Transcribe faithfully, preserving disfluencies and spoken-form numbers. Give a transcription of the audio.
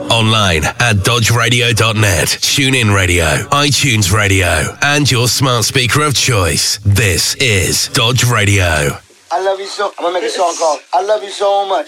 Online at dodge radio dot net, TuneIn Radio, iTunes Radio, and your smart speaker of choice. This is Dodge Radio. I love you so. I'm gonna make a song called "I Love You So Much."